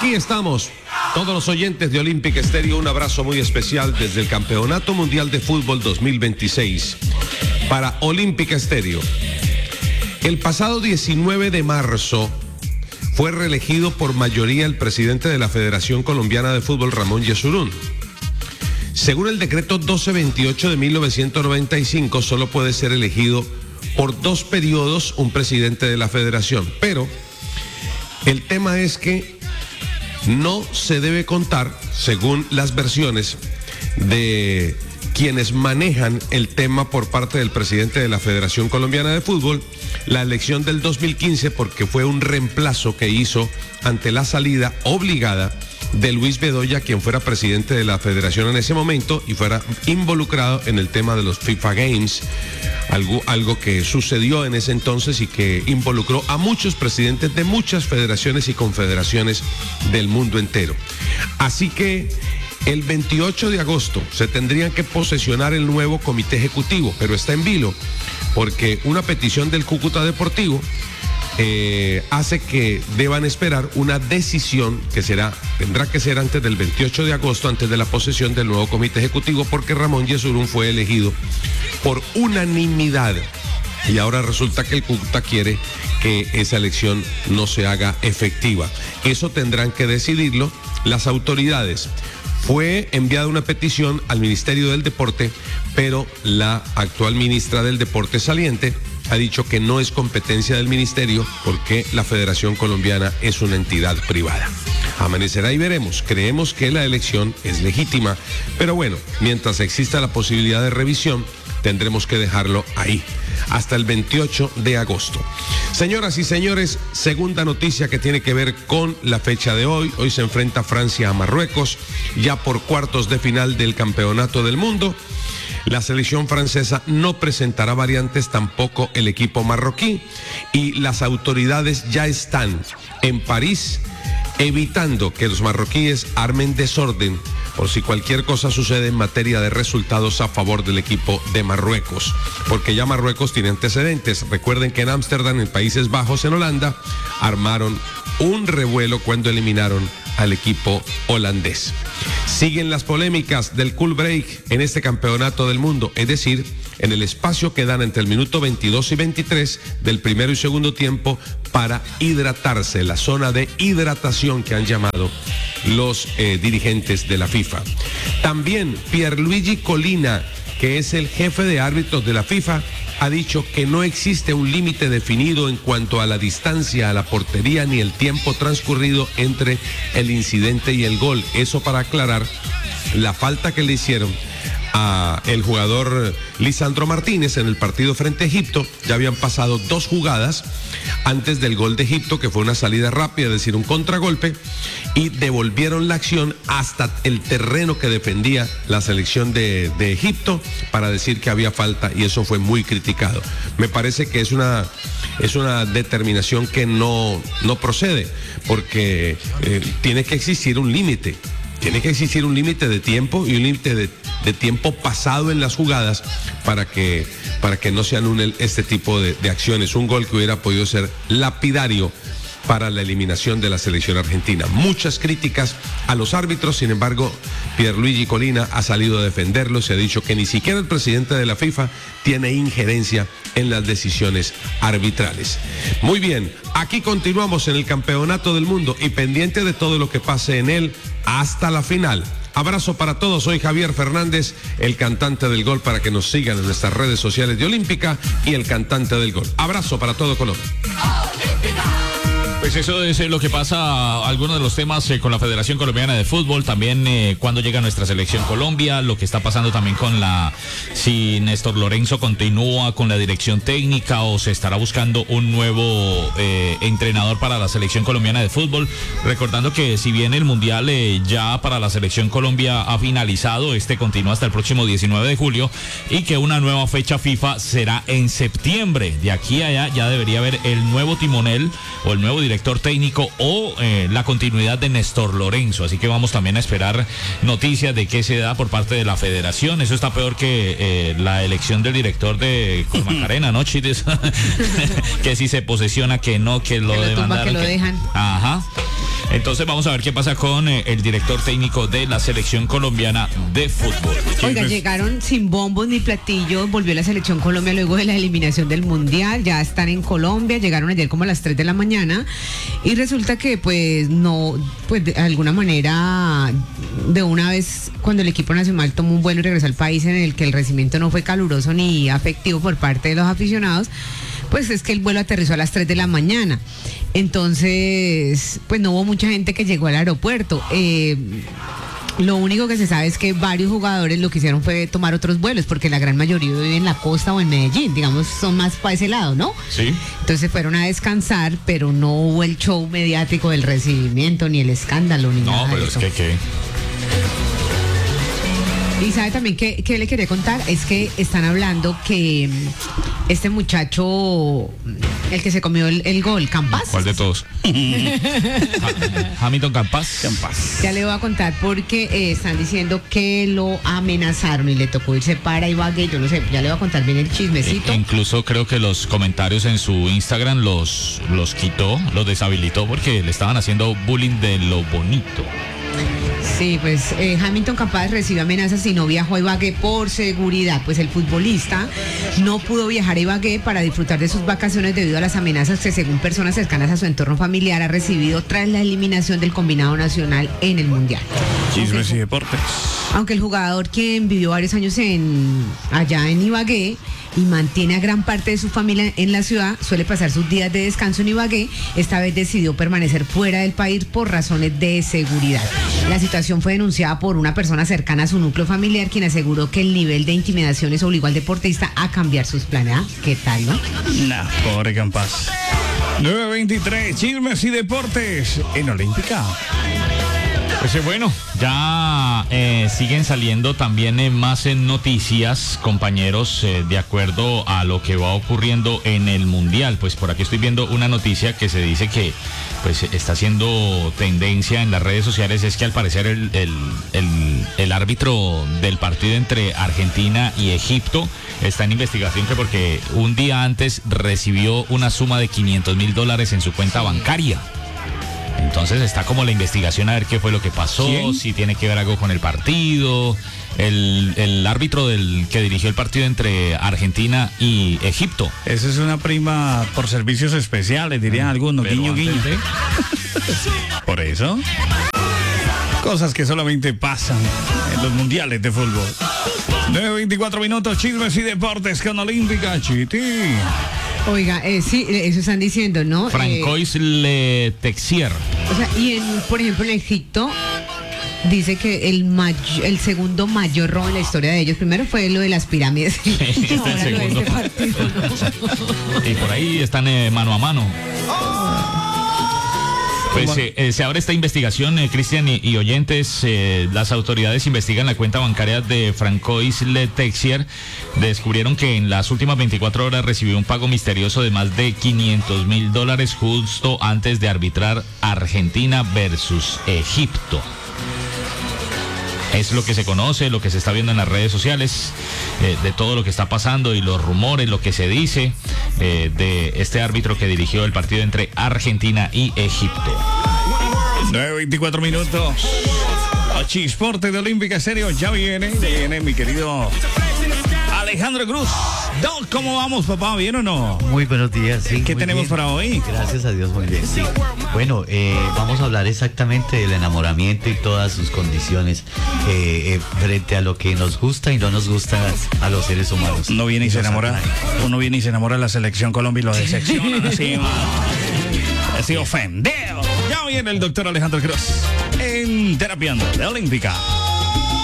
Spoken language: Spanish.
Aquí estamos, todos los oyentes de Olímpica Estéreo, un abrazo muy especial desde el Campeonato Mundial de Fútbol 2026 para Olímpica Estéreo. El pasado 19 de marzo fue reelegido por mayoría el presidente de la Federación Colombiana de Fútbol, Ramón Yesurún. Según el decreto 1228 de 1995, solo puede ser elegido por 2 periodos un presidente de la federación, pero el tema es que no se debe contar, según las versiones de quienes manejan el tema por parte del presidente de la Federación Colombiana de Fútbol, la elección del 2015, porque fue un reemplazo que hizo ante la salida obligada de Luis Bedoya, quien fuera presidente de la federación en ese momento y fuera involucrado en el tema de los FIFA Games, algo que sucedió en ese entonces y que involucró a muchos presidentes de muchas federaciones y confederaciones del mundo entero. Así que el 28 de agosto se tendrían que posesionar el nuevo comité ejecutivo, pero está en vilo porque una petición del Cúcuta Deportivo hace que deban esperar una decisión que tendrá que ser antes del 28 de agosto, antes de la posesión del nuevo comité ejecutivo, porque Ramón Yesurún fue elegido por unanimidad y ahora resulta que el Cúcuta quiere que esa elección no se haga efectiva. Eso tendrán que decidirlo las autoridades. Fue enviada una petición al Ministerio del Deporte, pero la actual ministra del Deporte saliente ha dicho que no es competencia del ministerio porque la Federación Colombiana es una entidad privada. Amanecerá y veremos. Creemos que la elección es legítima, pero bueno, mientras exista la posibilidad de revisión, tendremos que dejarlo ahí, hasta el 28 de agosto. Señoras y señores, segunda noticia que tiene que ver con la fecha de hoy. Hoy se enfrenta Francia a Marruecos, ya por cuartos de final del Campeonato del Mundo. La selección francesa no presentará variantes, tampoco el equipo marroquí, y las autoridades ya están en París evitando que los marroquíes armen desorden por si cualquier cosa sucede en materia de resultados a favor del equipo de Marruecos, porque ya Marruecos tiene antecedentes. Recuerden que en Ámsterdam, en Países Bajos, en Holanda, armaron un revuelo cuando eliminaron al equipo holandés. Siguen las polémicas del cool break en este campeonato del mundo, es decir, en el espacio que dan entre el minuto 22 y 23 del primero y segundo tiempo para hidratarse, la zona de hidratación que han llamado los dirigentes de la FIFA. También Pierluigi Collina, que es el jefe de árbitros de la FIFA, ha dicho que no existe un límite definido en cuanto a la distancia a la portería ni el tiempo transcurrido entre el incidente y el gol. Eso para aclarar la falta que le hicieron a el jugador Lisandro Martínez en el partido frente a Egipto. Ya habían pasado 2 jugadas antes del gol de Egipto, que fue una salida rápida, es decir, un contragolpe, y devolvieron la acción hasta el terreno que defendía la selección de Egipto para decir que había falta, y eso fue muy criticado. Me parece que es una determinación que no procede, porque tiene que existir un límite. Tiene que existir un límite de tiempo y un límite de tiempo pasado en las jugadas para que no se anulen este tipo de acciones. Un gol que hubiera podido ser lapidario para la eliminación de la selección argentina. Muchas críticas a los árbitros, sin embargo, Pierluigi Collina ha salido a defenderlo. Se ha dicho que ni siquiera el presidente de la FIFA tiene injerencia en las decisiones arbitrales. Muy bien, aquí continuamos en el Campeonato del Mundo y pendiente de todo lo que pase en él hasta la final. Abrazo para todos, soy Javier Fernández, el cantante del gol, para que nos sigan en nuestras redes sociales de Olímpica y el cantante del gol. Abrazo para todo Colombia. Pues eso es lo que pasa, algunos de los temas con la Federación Colombiana de Fútbol, también cuando llega nuestra selección Colombia, lo que está pasando también con si Néstor Lorenzo continúa con la dirección técnica o se estará buscando un nuevo entrenador para la selección colombiana de fútbol. Recordando que si bien el Mundial ya para la selección Colombia ha finalizado, continúa hasta el próximo 19 de julio y que una nueva fecha FIFA será en septiembre. De aquí a allá ya debería haber el nuevo timonel o el nuevo director técnico o la continuidad de Néstor Lorenzo, así que vamos también a esperar noticias de qué se da por parte de la federación. Eso está peor que la elección del director de Macarena, ¿no, Chiles? Que si se posesiona, que no, que lo demandaron, que lo dejan. Ajá. Entonces vamos a ver qué pasa con el director técnico de la selección colombiana de fútbol. Oiga, llegaron sin bombos ni platillos, volvió la selección Colombia luego de la eliminación del Mundial, ya están en Colombia, llegaron ayer como a las 3 de la mañana y resulta que pues no, pues de alguna manera de una vez cuando el equipo nacional tomó un vuelo y regresó al país en el que el recibimiento no fue caluroso ni afectivo por parte de los aficionados, pues es que el vuelo aterrizó a las 3 de la mañana. Entonces, pues no hubo mucha gente que llegó al aeropuerto. Lo único que se sabe es que varios jugadores lo que hicieron fue tomar otros vuelos, porque la gran mayoría vive en la costa o en Medellín, digamos, son más para ese lado, ¿no? Sí. Entonces fueron a descansar, pero no hubo el show mediático del recibimiento, ni el escándalo, ni nada. No, pero de es eso. que... Y sabe también que le quería contar, es que están hablando que este muchacho, el que se comió el gol, Campas. ¿Cuál de todos? Hamilton Campas. Ya le voy a contar porque están diciendo que lo amenazaron y le tocó irse para Ibagué, yo no sé, ya le voy a contar bien el chismecito. Incluso creo que los comentarios en su Instagram los quitó, los deshabilitó porque le estaban haciendo bullying de lo bonito. Sí, pues Hamilton Campas recibió amenazas y no viajó a Ibagué por seguridad. Pues el futbolista no pudo viajar a Ibagué para disfrutar de sus vacaciones debido a las amenazas que, según personas cercanas a su entorno familiar, ha recibido tras la eliminación del combinado nacional en el Mundial. Chismes y deportes. Aunque el jugador, quien vivió varios años allá en Ibagué y mantiene a gran parte de su familia en la ciudad, suele pasar sus días de descanso en Ibagué, esta vez decidió permanecer fuera del país por razones de seguridad. La situación fue denunciada por una persona cercana a su núcleo familiar, quien aseguró que el nivel de intimidaciones obligó al deportista a cambiar sus planes. ¿Ah? ¿Qué tal, no? Nah, pobre Campas. 9:23, chismes y deportes en Olímpica. Pues bueno, ya siguen saliendo también más noticias, compañeros, de acuerdo a lo que va ocurriendo en el Mundial. Pues por aquí estoy viendo una noticia que se dice que pues está haciendo tendencia en las redes sociales, es que al parecer el árbitro del partido entre Argentina y Egipto está en investigación, que porque un día antes recibió una suma de $500,000 en su cuenta bancaria. Entonces está como la investigación a ver qué fue lo que pasó. ¿Quién? Si tiene que ver algo con el partido. El árbitro que dirigió el partido entre Argentina y Egipto. Esa es una prima por servicios especiales, dirían algunos. Pero Guiño, antes guiño. de- Por eso. Cosas que solamente pasan en los mundiales de fútbol. 9:24 minutos, chismes y deportes con Olímpica, Chiti. Oiga, sí, eso están diciendo, ¿no? Francois Le Texier. O sea, por ejemplo, en Egipto dice que el segundo mayor robo en la historia de ellos, primero fue lo de las pirámides. Este es el Ahora lo de segundo. este partido, ¿no? Y por ahí están mano a mano. Pues se abre esta investigación, Cristian y oyentes. Las autoridades investigan la cuenta bancaria de Francois Le Texier. Descubrieron que en las últimas 24 horas recibió un pago misterioso de más de $500,000 justo antes de arbitrar Argentina versus Egipto. Es lo que se conoce, lo que se está viendo en las redes sociales, de todo lo que está pasando y los rumores, lo que se dice de este árbitro que dirigió el partido entre Argentina y Egipto. 9:24 minutos. Chisporte de Olímpica Estéreo ya viene mi querido Alejandro Cruz. Doc, ¿cómo vamos, papá? ¿Bien o no? Muy buenos días, sí. ¿Qué muy tenemos bien. para hoy? Gracias a Dios, muy bien, sí. Bueno, vamos a hablar exactamente del enamoramiento y todas sus condiciones frente a lo que nos gusta y no nos gusta a los seres humanos. Uno viene y se nos enamora. atrae. Uno viene y se enamora de la selección Colombia y lo decepciona así. Así ofendido. Ya viene el doctor Alejandro Cruz en Terapiando de Olímpica.